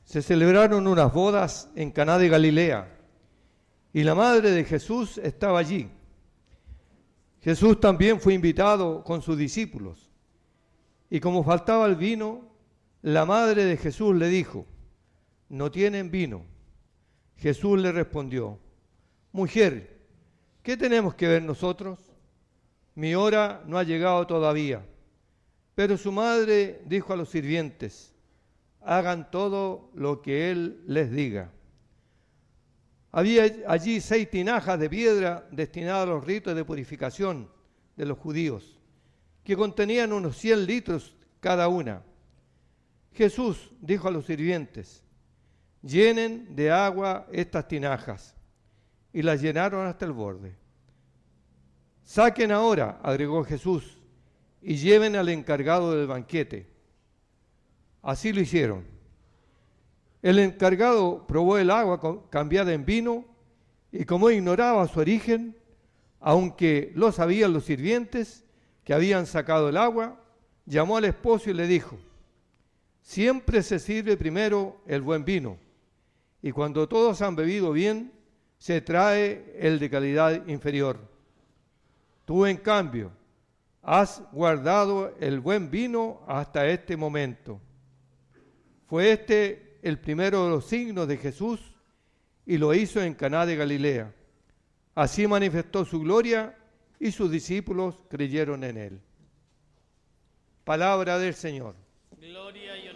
se celebraron unas bodas en Caná de Galilea, y la madre de Jesús estaba allí. Jesús también fue invitado con sus discípulos, y como faltaba el vino, la madre de Jesús le dijo: «No tienen vino». Jesús le respondió: «Mujer, ¿qué tenemos que ver nosotros? Mi hora no ha llegado todavía». Pero su madre dijo a los sirvientes: «Hagan todo lo que él les diga». Había allí 6 tinajas de piedra destinadas a los ritos de purificación de los judíos, que contenían unos 100 litros cada una. Jesús dijo a los sirvientes: «Llenen de agua estas tinajas», y las llenaron hasta el borde. «Saquen ahora», agregó Jesús, «y lleven al encargado del banquete». Así lo hicieron. El encargado probó el agua cambiada en vino, y como ignoraba su origen, aunque lo sabían los sirvientes que habían sacado el agua, llamó al esposo y le dijo: «Siempre se sirve primero el buen vino, y cuando todos han bebido bien, se trae el de calidad inferior. Tú, en cambio, has guardado el buen vino hasta este momento». Fue este el primero de los signos de Jesús, y lo hizo en Caná de Galilea. Así manifestó su gloria, y sus discípulos creyeron en él. Palabra del Señor. Gloria y